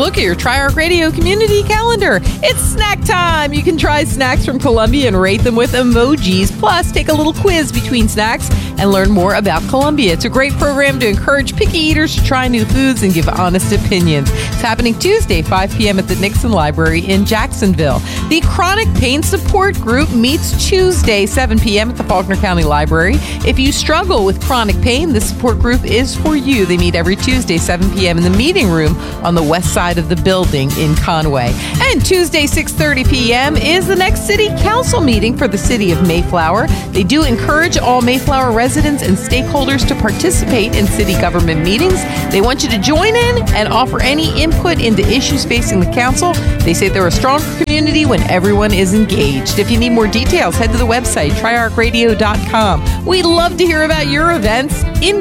look at your Tri-Arc Radio community calendar. It's snack time. You can try snacks from Columbia and rate them with emojis. Plus, take a little quiz between snacks and learn more about Columbia. It's a great program to encourage picky eaters to try new foods and give honest opinions. It's happening Tuesday, 5 p.m. at the Nixon Library in Jacksonville. The Chronic Pain Support Group meets Tuesday, 7 p.m. at the Faulkner County Library. If you struggle with chronic pain, this support group is for you. They meet every Tuesday, 7 p.m. in the meeting room on the west side of the building in Conway. And Tuesday, 6:30 p.m. is the next City Council meeting for the City of Mayflower. They do encourage all Mayflower residents and stakeholders to participate in city government meetings. They want you to join in and offer any input into issues facing the council. They say they're a stronger community when everyone is engaged. If you need more details, head to the website, triarcradio.com. We'd love to hear about your events.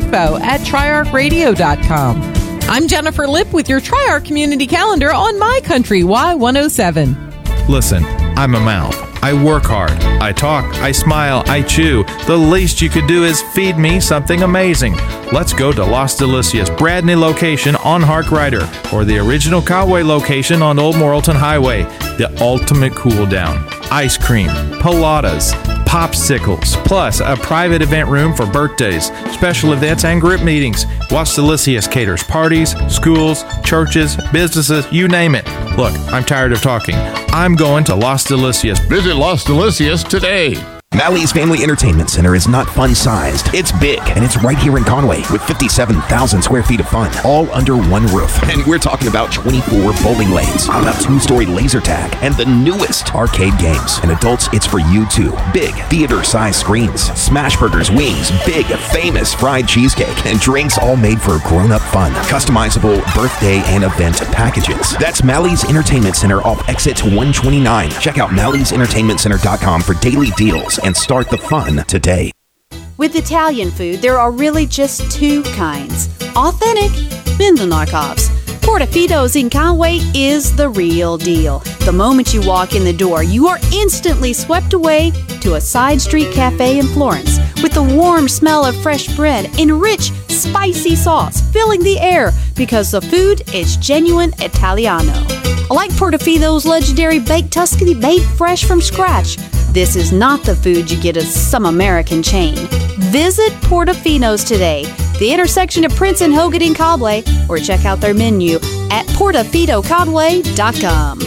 info@triarcradio.com. I'm Jennifer Lipp with your Tri-Arc Community Calendar on My Country Y107. Listen, I'm a mouth. I work hard. I talk. I smile. I chew. The least you could do is feed me something amazing. Let's go to Las Delicias, Bradney location on Hark Rider, or the original Conway location on Old Morrilton Highway. The ultimate cool down. Ice cream, pilates, popsicles, plus a private event room for birthdays, special events, and group meetings. Las Delicias caters parties, schools, churches, businesses, you name it. Look, I'm tired of talking. I'm going to Las Delicias. Visit Las Delicias today. Mally's Family Entertainment Center is not fun-sized. It's big, and it's right here in Conway with 57,000 square feet of fun, all under one roof. And we're talking about 24 bowling lanes, a 2-story laser tag, and the newest arcade games. And adults, it's for you too. Big theater-sized screens, smash burgers, wings, big famous fried cheesecake, and drinks all made for grown-up fun. Customizable birthday and event packages. That's Mally's Entertainment Center off exit 129. Check out mallysentertainmentcenter.com for daily deals and start the fun today. With Italian food, there are really just two kinds: authentic and the knockoffs. Portofino's in Conway is the real deal. The moment you walk in the door, you are instantly swept away to a side street cafe in Florence with the warm smell of fresh bread and rich, spicy sauce filling the air because the food is genuine Italiano. Like Portofino's legendary baked Tuscany made fresh from scratch. This is not the food you get at some American chain. Visit Portofino's today, the intersection of Prince and Hogan in Conway, or check out their menu at portofinoconway.com.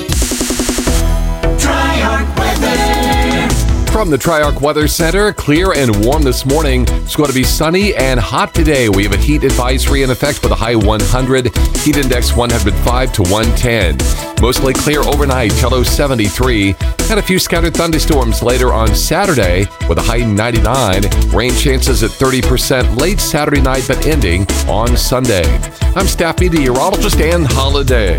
Tri-Arc Weather. From the Tri-Arc Weather Center, clear and warm this morning. It's going to be sunny and hot today. We have a heat advisory in effect with a high 100, heat index 105 to 110. Mostly clear overnight, low 73. And a few scattered thunderstorms later on Saturday with a high 99. Rain chances at 30% late Saturday night, but ending on Sunday. I'm staff meteorologist Ann Holiday.